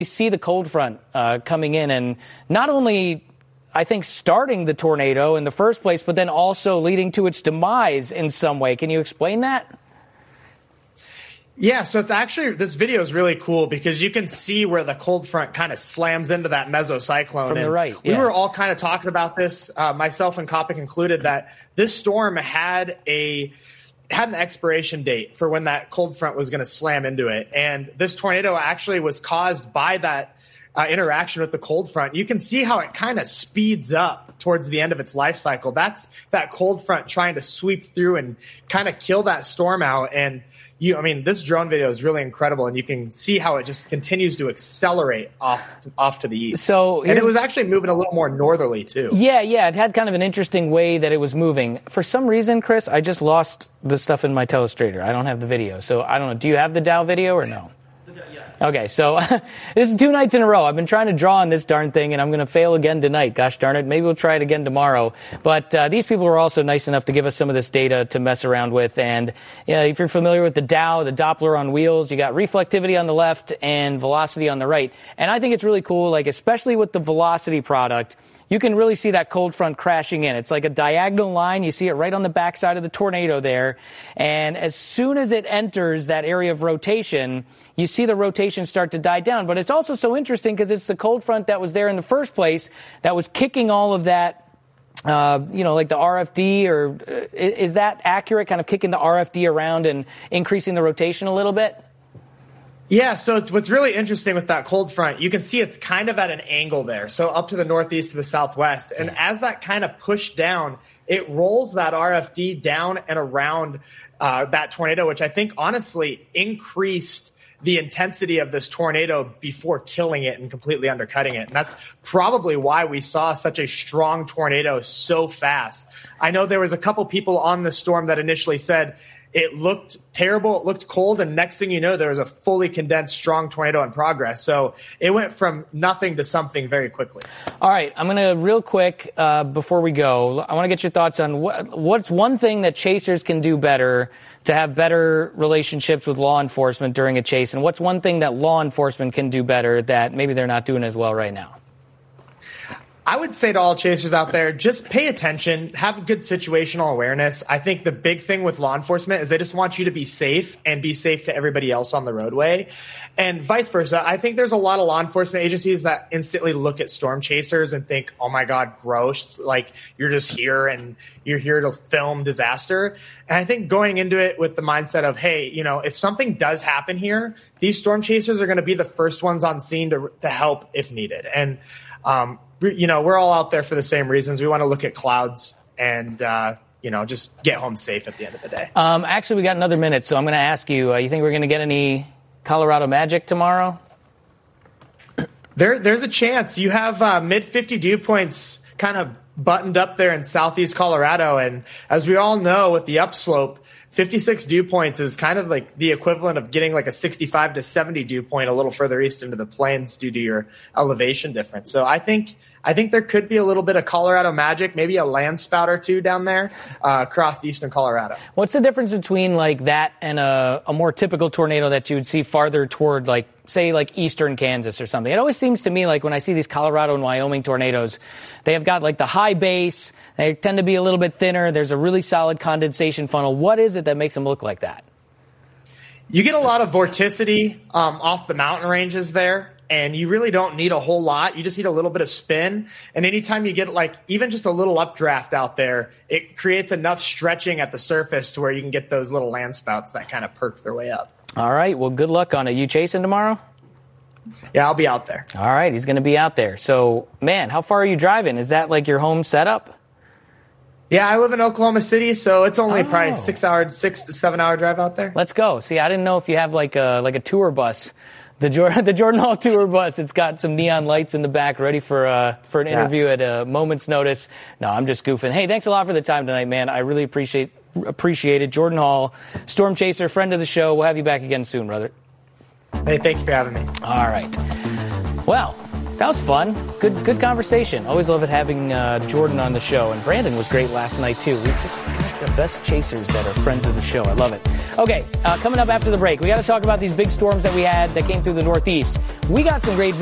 You see the cold front coming in and not only, I think, starting the tornado in the first place, but then also leading to its demise in some way. Can you explain that? Yeah, so it's actually, this video is really cool because you can see where the cold front kind of slams into that mesocyclone. From the right, yeah. We were all kind of talking about this, myself and Copic included, that this storm had an expiration date for when that cold front was going to slam into it. And this tornado actually was caused by that interaction with the cold front. You can see how it kind of speeds up towards the end of its life cycle. That's that cold front trying to sweep through and kind of kill that storm out. And this drone video is really incredible, and you can see how it just continues to accelerate off to the east. And it was actually moving a little more northerly, too. Yeah, it had kind of an interesting way that it was moving. For some reason, Chris, I just lost the stuff in my telestrator. I don't have the video, so I don't know. Do you have the Dow video or no? Okay, so this is 2 nights in a row. I've been trying to draw on this darn thing, and I'm going to fail again tonight. Gosh darn it. Maybe we'll try it again tomorrow. But these people were also nice enough to give us some of this data to mess around with. And if you're familiar with the Dow, the Doppler on wheels, you got reflectivity on the left and velocity on the right. And I think it's really cool, like especially with the velocity product, you can really see that cold front crashing in. It's like a diagonal line. You see it right on the backside of the tornado there. And as soon as it enters that area of rotation, you see the rotation start to die down. But it's also so interesting because it's the cold front that was there in the first place that was kicking all of that, like the RFD, or is that accurate, kind of kicking the RFD around and increasing the rotation a little bit? Yeah, so what's really interesting with that cold front, you can see it's kind of at an angle there. So up to the northeast to the southwest. And as that kind of pushed down, it rolls that RFD down and around that tornado, which I think honestly increased the intensity of this tornado before killing it and completely undercutting it. And that's probably why we saw such a strong tornado so fast. I know there was a couple people on the storm that initially said it looked terrible, it looked cold, and next thing you know, there was a fully condensed, strong tornado in progress. So it went from nothing to something very quickly. All right, I'm going to, real quick, before we go, I want to get your thoughts on what's one thing that chasers can do better to have better relationships with law enforcement during a chase, and what's one thing that law enforcement can do better that maybe they're not doing as well right now? I would say to all chasers out there, just pay attention, have good situational awareness. I think the big thing with law enforcement is they just want you to be safe and be safe to everybody else on the roadway, and vice versa. I think there's a lot of law enforcement agencies that instantly look at storm chasers and think, oh my God, gross. Like, you're just here and you're here to film disaster. And I think going into it with the mindset of, hey, if something does happen here, these storm chasers are going to be the first ones on scene to help if needed. And, we're all out there for the same reasons. We want to look at clouds and, just get home safe at the end of the day. Actually, we got another minute, so I'm going to ask you, you think we're going to get any Colorado magic tomorrow? There's a chance. You have mid-50 dew points kind of buttoned up there in southeast Colorado. And as we all know, with the upslope, 56 dew points is kind of like the equivalent of getting like a 65 to 70 dew point a little further east into the plains due to your elevation difference. So I think there could be a little bit of Colorado magic, maybe a land spout or two down there across eastern Colorado. What's the difference between like that and a more typical tornado that you would see farther toward, like, say, like eastern Kansas or something? It always seems to me like when I see these Colorado and Wyoming tornadoes, they have got like the high base. They tend to be a little bit thinner. There's a really solid condensation funnel. What is it that makes them look like that? You get a lot of vorticity off the mountain ranges there, and you really don't need a whole lot. You just need a little bit of spin. And anytime you get like even just a little updraft out there, it creates enough stretching at the surface to where you can get those little land spouts that kind of perk their way up. All right. Well, good luck on it. You chasing tomorrow? Yeah, I'll be out there. All right. He's going to be out there. So, man, how far are you driving? Is that like your home setup? Yeah, I live in Oklahoma City, so it's only probably 6 to 7 hour drive out there. Let's go. See, I didn't know if you have like a tour bus, the Jordan Hall tour bus. It's got some neon lights in the back, ready for an interview at a moment's notice. No, I'm just goofing. Hey, thanks a lot for the time tonight, man. I really appreciate it. Jordan Hall, Storm Chaser, friend of the show. We'll have you back again soon, brother. Hey, thank you for having me. All right. Well, That was fun. Good conversation. Always love it having Jordan on the show. And Brandon was great last night, too. We just got the best chasers that are friends of the show. I love it. Okay, coming up after the break, we got to talk about these big storms that we had that came through the Northeast. We got some great